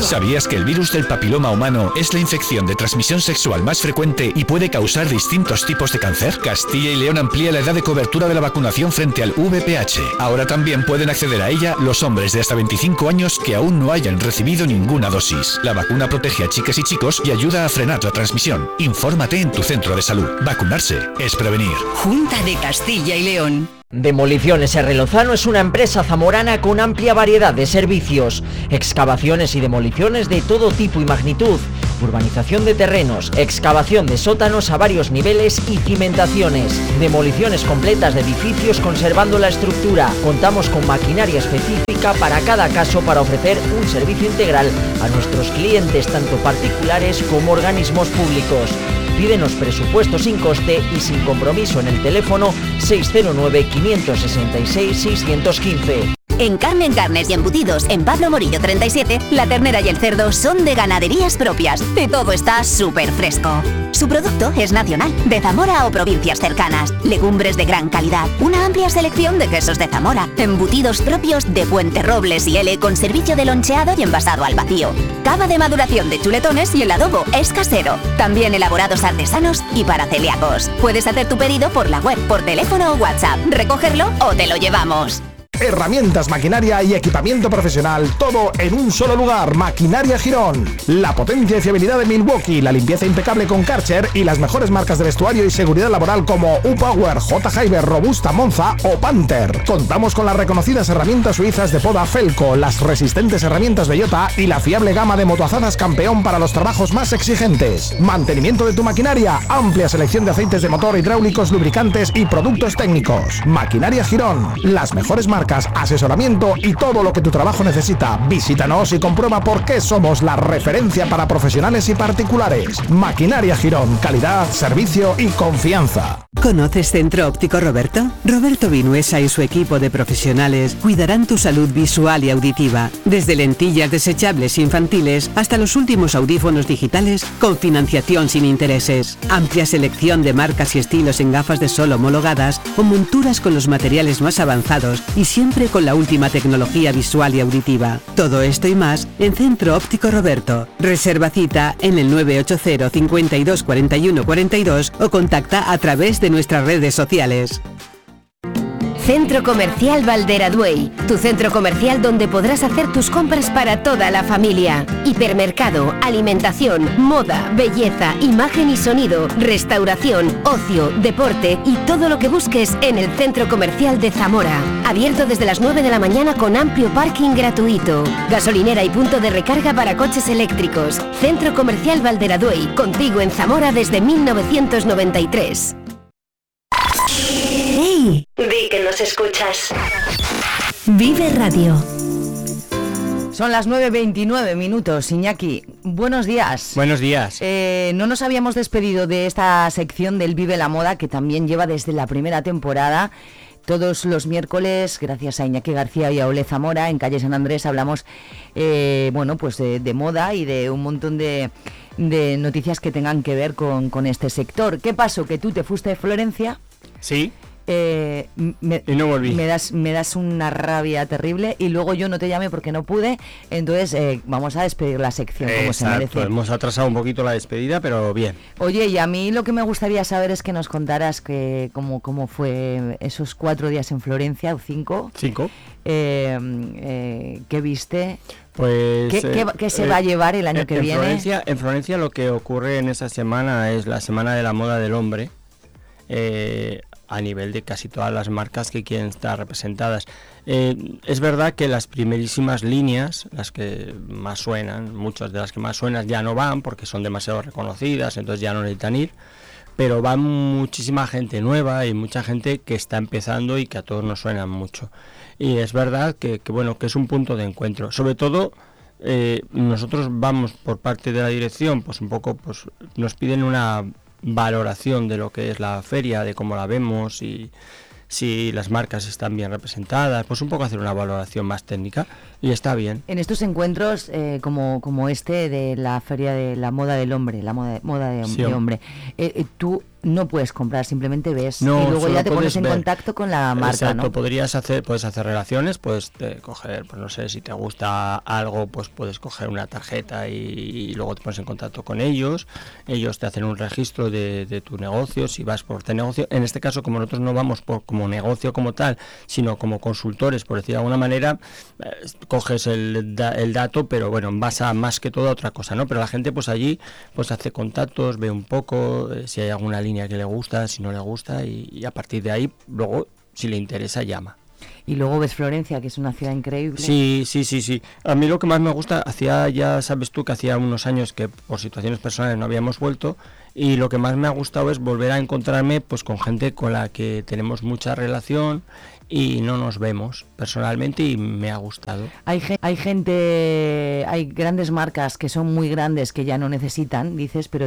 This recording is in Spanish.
¿Sabías que el virus del papiloma humano es la infección de transmisión sexual más frecuente y puede causar distintos tipos de cáncer? Castilla y León amplía la edad de cobertura de la vacunación frente al VPH. Ahora también pueden acceder a ella los hombres de hasta 25 años que aún no hayan recibido ninguna dosis. La vacuna protege a chicas y chicos y ayuda a frenar la transmisión. Infórmate en tu centro de salud. Vacunarse es prevenir. Junta de Castilla y León. Demoliciones R. Lozano es una empresa zamorana con amplia variedad de servicios, excavaciones y demoliciones de todo tipo y magnitud, urbanización de terrenos, excavación de sótanos a varios niveles y cimentaciones, demoliciones completas de edificios conservando la estructura. Contamos con maquinaria específica para cada caso para ofrecer un servicio integral a nuestros clientes, tanto particulares como organismos públicos. Pídenos presupuesto sin coste y sin compromiso en el teléfono 609-566-615. En Carnes y Embutidos, en Pablo Morillo 37, la ternera y el cerdo son de ganaderías propias y todo está súper fresco. Su producto es nacional, de Zamora o provincias cercanas, legumbres de gran calidad, una amplia selección de quesos de Zamora, embutidos propios de Fuenterrobles y L con servicio de loncheado y envasado al vacío. Cava de maduración de chuletones y el adobo es casero, también elaborados artesanos y para celíacos. Puedes hacer tu pedido por la web, por teléfono o WhatsApp, recogerlo o te lo llevamos. Herramientas, maquinaria y equipamiento profesional, todo en un solo lugar. Maquinaria Girón. La potencia y fiabilidad de Milwaukee, la limpieza impecable con Karcher y las mejores marcas de vestuario y seguridad laboral como U-Power, J-Hyber, Robusta, Monza o Panther. Contamos con las reconocidas herramientas suizas de poda Felco, las resistentes herramientas Bellota y la fiable gama de motoazadas Campeón para los trabajos más exigentes. Mantenimiento de tu maquinaria, amplia selección de aceites de motor, hidráulicos, lubricantes y productos técnicos. Maquinaria Girón, las mejores marcas, asesoramiento y todo lo que tu trabajo necesita. Visítanos y comprueba por qué somos la referencia para profesionales y particulares. Maquinaria Girón, calidad, servicio y confianza. ¿Conoces Centro Óptico Roberto? Roberto Vinuesa y su equipo de profesionales cuidarán tu salud visual y auditiva, desde lentillas desechables infantiles hasta los últimos audífonos digitales con financiación sin intereses. Amplia selección de marcas y estilos en gafas de sol homologadas o monturas con los materiales más avanzados y siempre con la última tecnología visual y auditiva. Todo esto y más en Centro Óptico Roberto. Reserva cita en el 980 52 41 42 o contacta a través de nuestras redes sociales. Centro Comercial Valderaduey, tu centro comercial donde podrás hacer tus compras para toda la familia. Hipermercado, alimentación, moda, belleza, imagen y sonido, restauración, ocio, deporte y todo lo que busques en el Centro Comercial de Zamora. Abierto desde las 9 de la mañana con amplio parking gratuito. Gasolinera y punto de recarga para coches eléctricos. Centro Comercial Valderaduey, contigo en Zamora desde 1993. ¡Hey! Di que nos escuchas. Vive Radio. Son las 9:29, Iñaki. Buenos días. Buenos días. No nos habíamos despedido de esta sección del Vive la Moda, que también lleva desde la primera temporada. Todos los miércoles, gracias a Iñaki García y a Ole Zamora, en Calle San Andrés hablamos pues de moda y de un montón de noticias que tengan que ver con este sector. ¿Qué pasó? ¿Que tú te fuiste de Florencia? Sí. Y no volví. Me das una rabia terrible y luego yo no te llamé porque no pude. Entonces vamos a despedir la sección como se merece. Hemos atrasado un poquito la despedida, pero bien. Oye, y a mí lo que me gustaría saber es que nos contaras cómo fue esos 4 días en Florencia, o 5. 5. ¿Qué viste? Pues ¿Qué se va a llevar el año que viene? En Florencia lo que ocurre en esa semana es la Semana de la Moda del Hombre. A nivel de casi todas las marcas que quieren estar representadas. Es verdad que las primerísimas líneas, las que más suenan, muchas de las que más suenan ya no van porque son demasiado reconocidas, entonces ya no necesitan ir, pero va muchísima gente nueva y mucha gente que está empezando y que a todos nos suenan mucho. Y es verdad que es un punto de encuentro. Sobre todo, nosotros vamos por parte de la dirección, pues un poco, pues nos piden una valoración de lo que es la feria, de cómo la vemos y si las marcas están bien representadas, pues un poco hacer una valoración más técnica y está bien. En estos encuentros como este de la Feria de la Moda del Hombre, la moda de hombre, ¿tú no puedes comprar, simplemente ves No, y luego solo ya te pones puedes en ver. contacto con la marca, Exacto, ¿no? puedes hacer relaciones, puedes coger, pues no sé, si te gusta algo, pues puedes coger una tarjeta y luego te pones en contacto con ellos te hacen un registro de tu negocio, si vas por este negocio. En este caso, como nosotros no vamos como negocio como tal, sino como consultores, por decir de alguna manera, coges el dato, pero bueno, vas a más que todo a otra cosa, ¿no? Pero la gente pues allí pues hace contactos, ve un poco, si hay alguna línea que le gusta, si no le gusta, y a partir de ahí, luego, si le interesa, llama. Y luego ves Florencia, que es una ciudad increíble. Sí. A mí lo que más me gusta, ya sabes tú que hacía unos años que por situaciones personales no habíamos vuelto, y lo que más me ha gustado es volver a encontrarme pues con gente con la que tenemos mucha relación y no nos vemos personalmente, y me ha gustado. Hay grandes marcas que son muy grandes que ya no necesitan, dices, pero